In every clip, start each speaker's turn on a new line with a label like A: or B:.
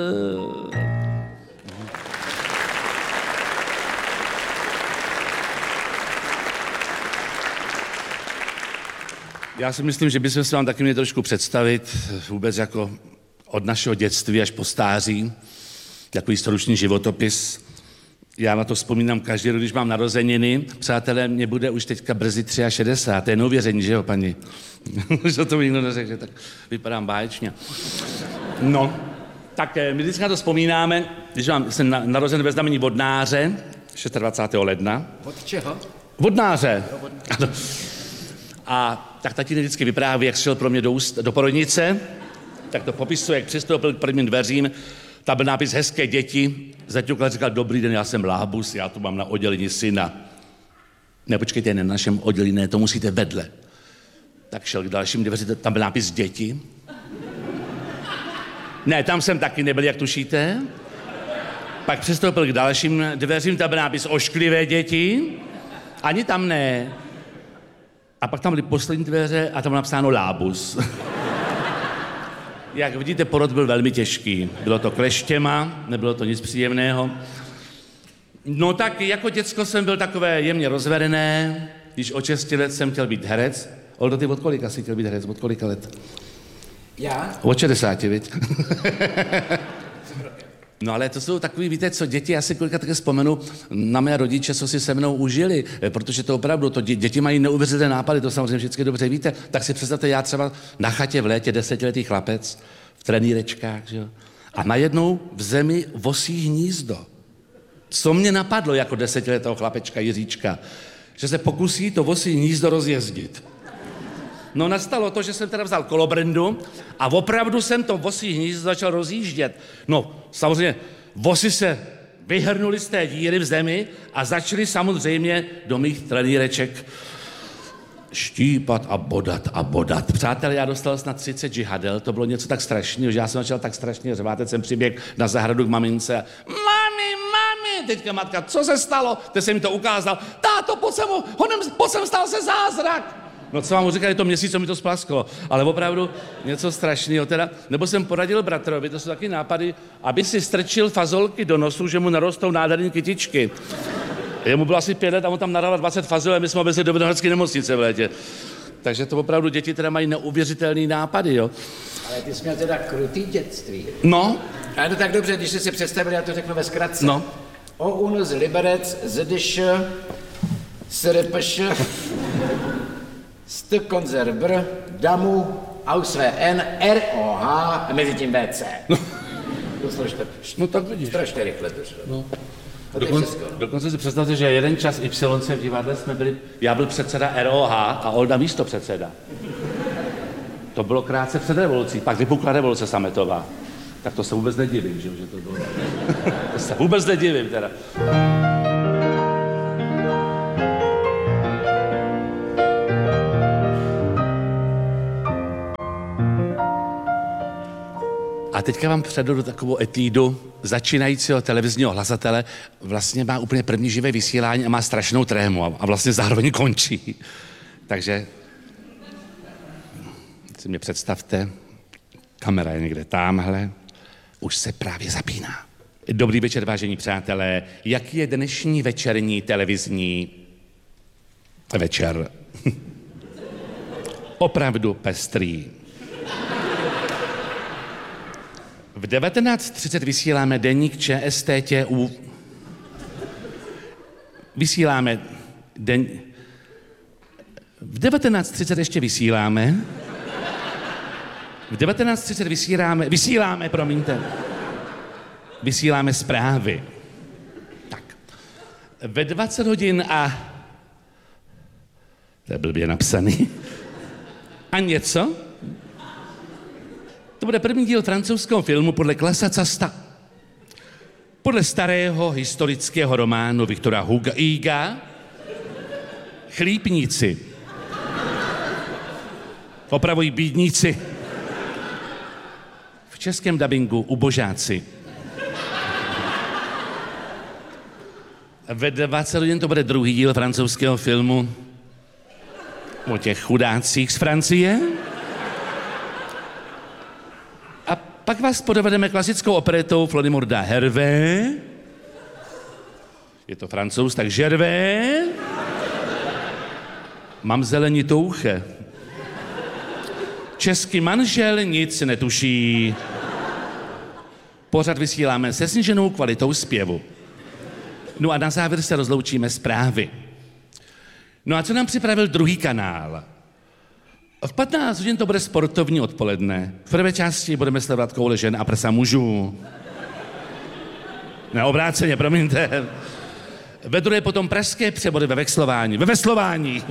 A: Já si myslím, že bychom se vám taky měli trošku představit vůbec jako od našeho dětství až po stáří, takový stručný životopis. Já na to vzpomínám každý rok, když mám narozeniny. Přátelé, mě bude už teďka brzy 63, to je neuvěření, že jo, paní? Už o tom nikdo neřekl, že tak vypadám báječně. No, tak my vždycky na to vzpomínáme, když jsem narozen ve znamení vodnáře, 26. ledna.
B: Od čeho?
A: Vodnáře. A tak tatínek vždycky vypráví, jak šel pro mě do porodnice, tak to popisuje, jak přistoupil k prvním dveřím, tam byl nápis hezké děti, zaťukal a říkal, dobrý den, já jsem Lábus, já tu mám na oddělení syna. Ne, počkejte, ne, na našem oddělení, ne, to musíte vedle. Tak šel k dalším dveřím, tam byl nápis děti. Ne, tam jsem taky nebyl, jak tušíte. Pak přistoupil k dalším dveřím, tam byl nápis ošklivé děti. Ani tam ne. A pak tam byly poslední dveře a tam bylo napsáno Lábus. Jak vidíte, porod byl velmi těžký. Bylo to kleštěma, nebylo to nic příjemného. No tak jako děcko jsem byl takové jemně rozvedené, když od 6 let jsem chtěl být herec. Oldo, ty od kolika jsi chtěl být herec? Od kolika let?
B: Já?
A: Od 60, viď? No ale to jsou takový, víte co, děti, já si kolikrát také vzpomenu na mé rodiče, co si se mnou užili, protože to opravdu, děti mají neuvěřitelné nápady, to samozřejmě vždycky dobře víte, tak si představte, já třeba na chatě v létě 10letý chlapec, v trenýrečkách, že jo, a najednou v zemi vosí hnízdo. Co mě napadlo jako 10letého chlapečka Jiříčka, že se pokusí to vosí hnízdo rozjezdit. No nastalo to, že jsem teda vzal kolobrindu a opravdu jsem to vosí hnízdo začal rozjíždět. No samozřejmě vosy se vyhrnuli z té díry v zemi a začali samozřejmě do mých trenýreček štípat a bodat. Přátelé, já dostal snad 30 žihadel, to bylo něco tak strašného, že já jsem začal tak strašně řvát, teď jsem přiběhl na zahradu k mamince a mami, teďka matka, co se stalo? Teď jsem mi to ukázal, táto, pojď sem, stal se zázrak. No co vám mu říkali, to měsíc, co mi to splasklo, ale opravdu něco strašného teda. Nebo jsem poradil bratrovi, to jsou taky nápady, aby si strčil fazolky do nosu, že mu narostou nádherné kytičky. Jemu bylo asi 5 let a on tam naral 20 fazolek a my jsme obecně do Vinohradské nemocnice v létě. Takže to opravdu děti teda mají neuvěřitelný nápady, jo.
B: Ale ty jsi měl teda krutý dětství.
A: No.
B: Ale no tak dobře, když jsi si představil, já to řeknu ve zkratce.
A: No.
B: O unus liberec, zdyš, srpš, st konzervr, damu, ausvn, roh, a mezi tím vc.
A: No tak vidíš.
B: Strašně rychle to šlo.
A: No. Dokonce si představte, že jeden čas YC v divadle jsme byli, já byl předseda ROH a Olda místo předseda. To bylo krátce před revolucí, pak vypukla revoluce sametová. Tak to se vůbec nedivím, že to bylo. To se vůbec nedivím teda. A teďka vám předvedu takovou etídu začínajícího televizního hlasatele. Vlastně má úplně první živé vysílání a má strašnou trému a vlastně zároveň končí. Takže si mě představte, kamera je někde támhle, už se právě zapíná. Dobrý večer, vážení přátelé. Jaký je dnešní večerní televizní večer? Opravdu pestrý. V 19:30 vysíláme deník ČSTTU. V 19:30 ještě vysíláme. V 19:30 vysíláme zprávy. Tak. Ve 20 hodin a... To je blbě napsaný. A něco? To bude první díl francouzského filmu podle Klasa Casta. Podle starého historického románu Viktora Huga Chlípníci. Opravují bídníci. V českém dabingu Ubožáci. Ve 20 hodin to bude druhý díl francouzského filmu o těch chudácích z Francie. A pak vás podovedeme klasickou operetou Flodimorda Hervé. Je to Francouz, tak Gervé. Mám zelenitouche. Český manžel nic netuší. Pořád vysíláme se sníženou kvalitou zpěvu. No a na závěr se rozloučíme zprávy. No a co nám připravil druhý kanál? V 15 hodin to bude sportovní odpoledne. V prvé části budeme sledovat koule žen a prsa mužů. Ne, obráceně, promiňte. Ve druhé potom pražské přebody ve veslování.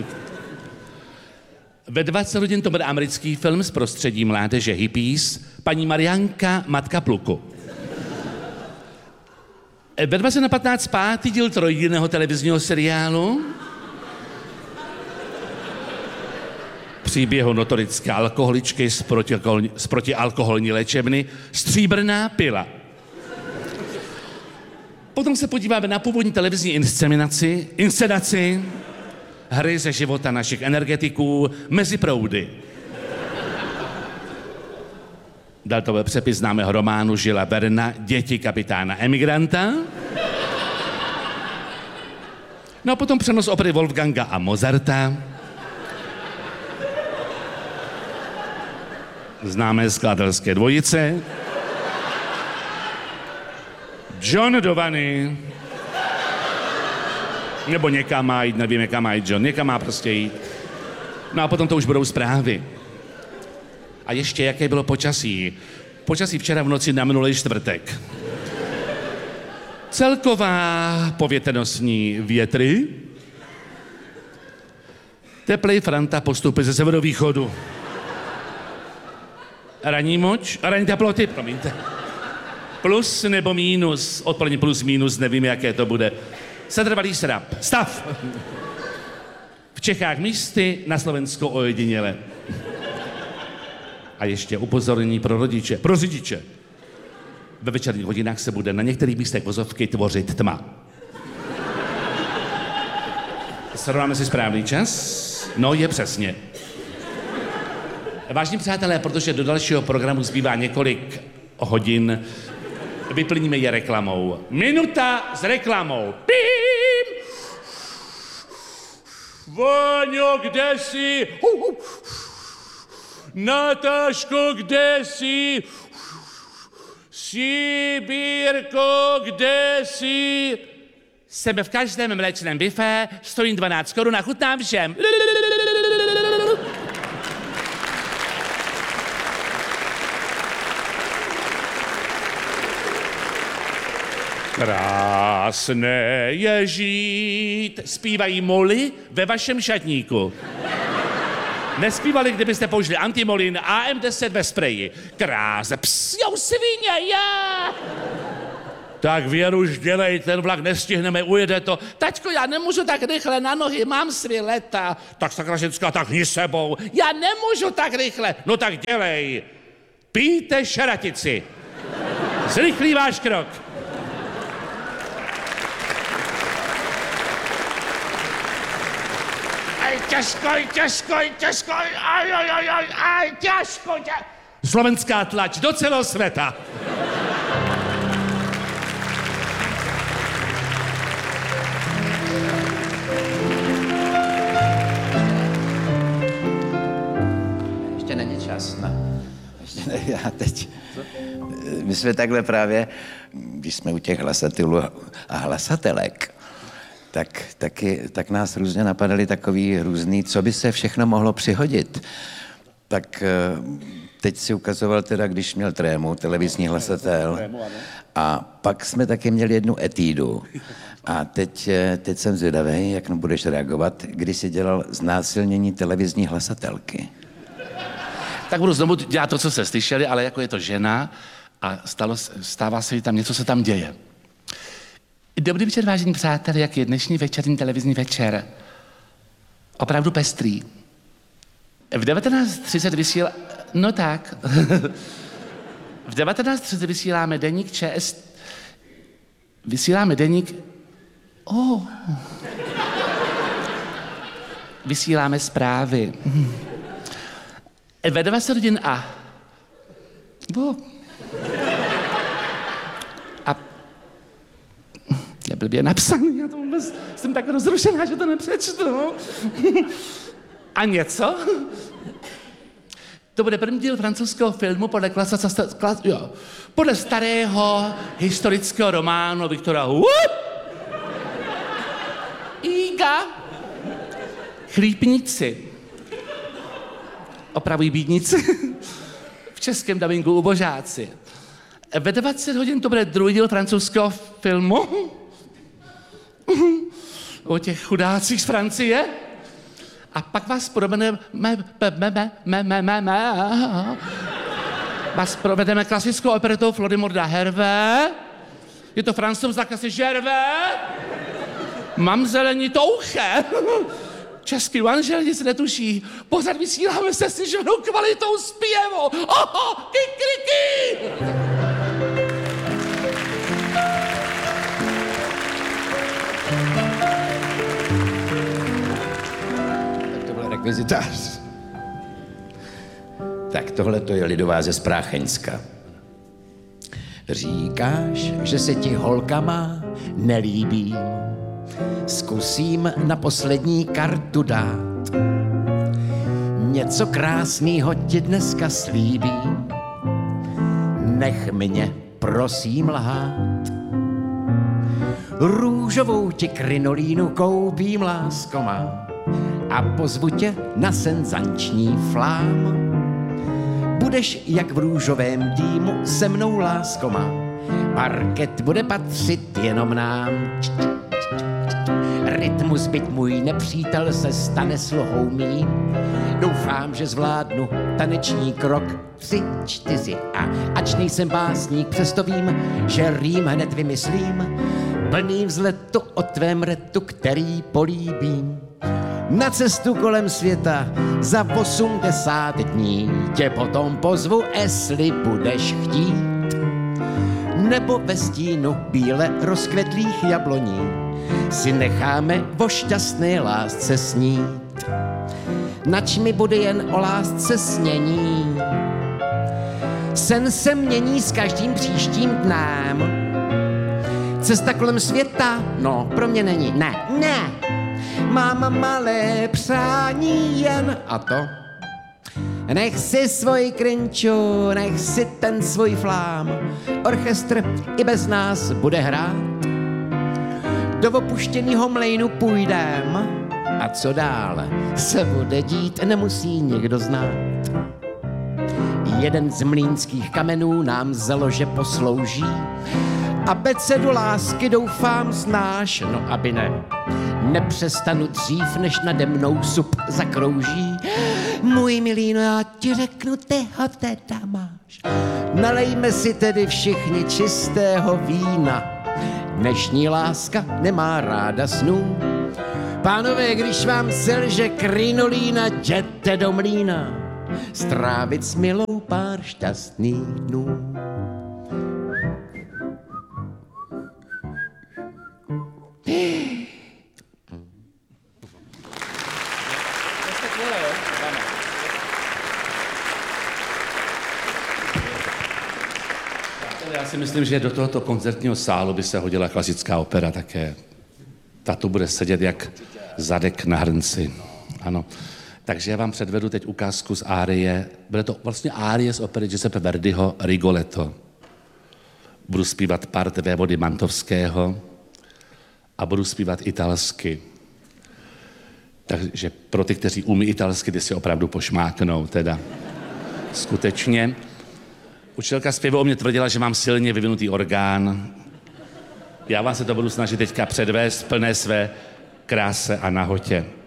A: Ve 20 hodin to bude americký film z prostředí mládeže hippies, paní Marianka, matka pluku. Ve 20:15 pátý díl trojdílného televizního seriálu příběhu notorické alkoholičky z protialkoholní léčebny Stříbrná pila. Potom se podíváme na původní televizní inscenaci hry ze života našich energetiků Mezi proudy. Dal to byl přepis známého románu Žila Verna Děti kapitána emigranta. No a potom přenos opery Wolfganga a Mozarta. Známé skladatelské dvojice. John do vany. Nebo někam má jít, nevím, někam má jít John, někam má prostě jít. No a potom to už budou zprávy. A ještě, jaké bylo počasí. Počasí včera v noci na minulý čtvrtek. Celková povětrnostní větry. Teplej franta postupy ze severovýchodu. Ranní teploty, promiňte. Plus nebo mínus, odpoledne plus mínus, nevím, jaké to bude. Setrvalý stav. V Čechách místy, na Slovensku ojediněle. A ještě upozornění pro řidiče. Ve večerních hodinách se bude na některých místech vozovky tvořit tma. Srovnáme si správný čas? No, je přesně. Vážení přátelé, protože do dalšího programu zbývá několik hodin, vyplníme je reklamou. Minuta s reklamou. Pím! Váňo, kde jsi? Natáško, kde jsi? Sibírko, kde jsi? Jsem v každém mléčném bifé, stojím 12 korun a chutnám všem. Krásné je žít, zpívají moly ve vašem šatníku. Nespívali, kdybyste použili antimolin AM10 ve spreji. Kráse, jou svině, já! Tak Věru, už dělej, ten vlak nestihneme, ujede to. Taťko, já nemůžu tak rychle na nohy, mám svý leta. Tak sakra ženská, tak hni sebou. Já nemůžu tak rychle. No tak dělej. Pijte šeratici. Zrychlí váš krok. Těžko, aj, těžko. Slovenská tlač do celého světa.
B: Ještě není čas, ne? Ještě ne, já teď. My jsme takhle právě, když jsme u těch hlasatelů a hlasatelek, tak nás různě napadaly takový různý, co by se všechno mohlo přihodit. Tak teď si ukazoval teda, když měl trému, televizní hlasatel. A pak jsme taky měli jednu etídu. A teď jsem zvědavý, jak budeš reagovat, když jsi dělal znásilnění televizní hlasatelky.
A: Tak budu znovu dělat to, co jste slyšeli, ale jako je to žena a stává se jí tam něco, se tam děje. Dobrý večer, vážení přátelé, jak je dnešní večerní televizní večer. Opravdu pestrý. V 19:30 vysíláme... No tak. V 19:30 vysíláme deník ČS... Vysíláme deník... Vysíláme zprávy. Ve 20 hodin a... A je blbě napsaný, já to vůbec jsem tak rozrušená, že to nepřečtu. No. A něco? To bude první díl francouzského filmu podle starého historického románu Viktora Hugo. Iga. Chlípníci. Opravují bídníci. V českém dabingu ubožáci. Ve 20 hodin to bude druhý díl francouzského filmu. O těch chudácích z Francie. A pak vás provedeme klasickou operetou Florimorda Hervé. Je to Francouz za kasy Žervé. Mám zelení touche. Český manžel nic netuší. Pořád vysíláme se sniženou kvalitou zpěvu. Oho, kikriky!
B: Rekvizitář. Tak tohle to je Lidová ze Sprácheňska. Říkáš, že se ti holkama nelíbím. Zkusím na poslední kartu dát. Něco krásného ti dneska slíbím. Nech mě prosím lhát. Růžovou ti krinolínu koupím, lásko má, a pozvu tě na senzanční flám. Budeš jak v růžovém dýmu se mnou, lásko má. Parket bude patřit jenom nám. Rytmus, byť můj nepřítel, se stane sluhou mým. Doufám, že zvládnu taneční krok 3, 4 a ač nejsem básník, přesto vím, že rým hned vymyslím. Plný vzletu o tvém retu, který políbím. Na cestu kolem světa za 80 dní tě potom pozvu, jestli budeš chtít. Nebo ve stínu bíle rozkvetlých jabloní si necháme o šťastné lásce snít. Nač mi bude jen o lásce snění. Sen se mění s každým příštím dnem. Cesta kolem světa, no, pro mě není. Ne. Mám malé přání jen a to. Nech si svoj krinču, nech si ten svůj flám. Orchestr i bez nás bude hrát. Do opuštěnýho mlejnu půjdem. A co dále se bude dít, nemusí nikdo znát. Jeden z mlýnských kamenů nám založe poslouží. Abecedu lásky doufám znáš, no aby ne. Nepřestanu dřív, než nade mnou sup zakrouží. Můj milý, no já ti řeknu, ty ho teda máš. Nalejme si tedy všichni čistého vína. Dnešní láska nemá ráda snů. Pánové, když vám selže krinolína, jděte do mlýna. Strávit s milou pár šťastných dnů.
A: Já si myslím, že do tohoto koncertního sálu by se hodila klasická opera také. Ta tu bude sedět jak zadek na hrnci. Ano. Takže já vám předvedu teď ukázku z árie. Bude to vlastně árie z opery Giuseppe Verdiho Rigoletto. Budu zpívat part vévody Mantovského a budu zpívat italsky. Takže pro ty, kteří umí italsky, ty si opravdu pošmáknou, teda. Skutečně. Učitelka zpěvu o mě tvrdila, že mám silně vyvinutý orgán. Já vám se to budu snažit teďka předvést v plné své kráse a nahotě.